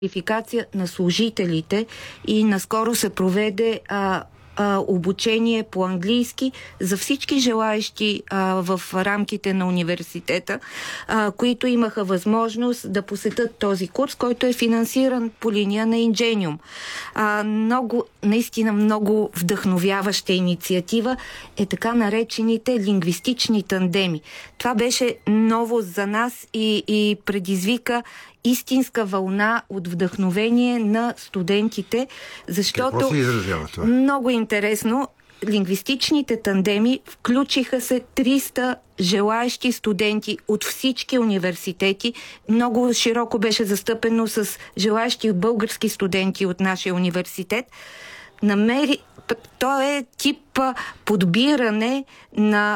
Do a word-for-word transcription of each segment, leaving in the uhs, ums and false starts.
квалификация на служителите и наскоро се проведе а, а, обучение по английски за всички желаещи а, в рамките на университета, а, които имаха възможност да посетят този курс, който е финансиран по линия на Ingenium. А, много, наистина много вдъхновяваща инициатива е така наречените лингвистични тандеми. Това беше новост за нас и, и предизвика истинска вълна от вдъхновение на студентите, защото какво се изразява това? Много интересно. Лингвистичните тандеми включиха се триста желаещи студенти от всички университети. Много широко беше застъпено с желаещи български студенти от нашия университет. Намери... То е тип подбиране на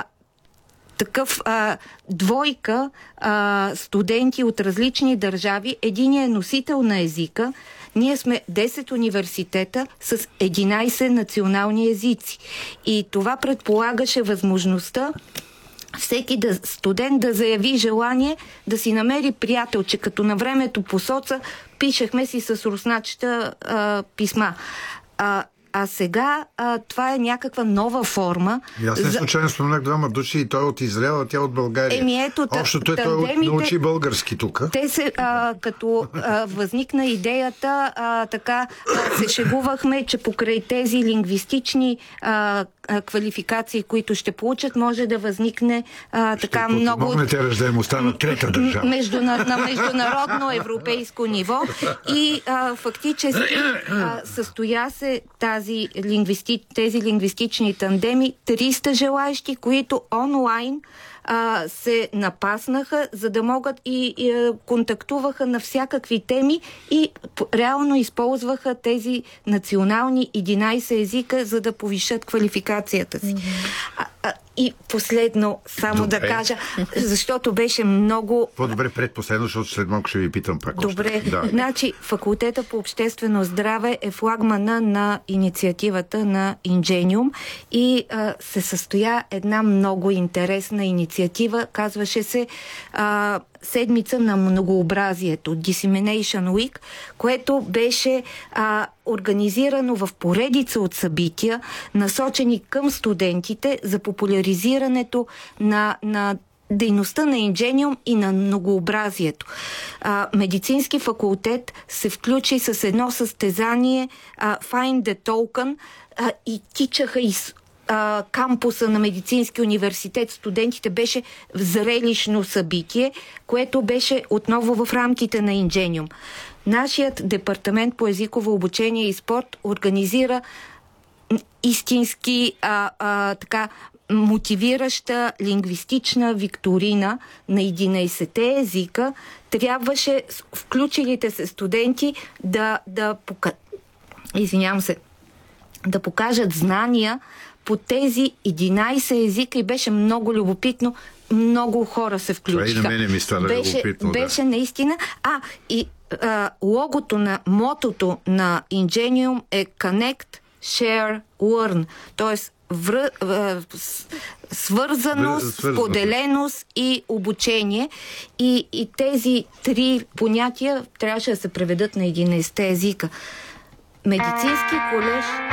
такъв а, двойка а, студенти от различни държави. Единият е носител на езика. Ние сме десет университета с единайсет национални езици. И това предполагаше възможността всеки да, студент да заяви желание да си намери приятелче, като на времето по соца пишехме си с русначета а, писма. А, А сега а, това е някаква нова форма. И аз не случайно споменах двама души и той от Израел, а тя от България. Еми ето, Общото е, той научи български тук. Те се, а, като а, възникна идеята, а, така а, се шегувахме, че покрай тези лингвистични а, а, квалификации, които ще получат, може да възникне а, така ще много... Ще подпомогнете раждаемостта на трета държава. Междуна, на международно европейско ниво. И а, фактически а, състоя се тази Лингвисти... тези лингвистични тандеми, триста желаещи, които онлайн а, се напаснаха, за да могат и, и а, контактуваха на всякакви теми и реално използваха тези национални единайсет езика, за да повишат квалификацията си. Mm-hmm. А, а, и последно, само добре да кажа, защото беше много... По-добре предпоследно, защото след малко ще ви питам пак. Добре. Да. Значи, Факултета по обществено здраве е флагмана на инициативата на Ingenium и а, се състоя една много интересна инициатива. Казваше се а, Седмица на многообразието, Dissemination Week, което беше а, организирано в поредица от събития, насочени към студентите за популяризирането на, на дейността на Ingenium и на многообразието. А, медицински факултет се включи с едно състезание а, Find the Token а, и тичаха из а, кампуса на Медицински университет. Студентите беше зрелищно събитие, което беше отново в рамките на Ingenium. Нашият департамент по езиково обучение и спорт организира истински а, а, така мотивираща лингвистична викторина на единайсетте езика. Трябваше включилите се студенти да, да, пока... Извинявам се, да покажат знания по тези единайсет езика и беше много любопитно. Много хора се включиха. Това и на мене ми стана беше, любопитно. Беше да. наистина. А, и а, логото на мотото на Ingenium е Connect, Share, Learn. Тоест Връ... свързаност, Свързано. споделеност и обучение. И, и тези три понятия трябваше да се преведат на единайсет езика. Медицински колеж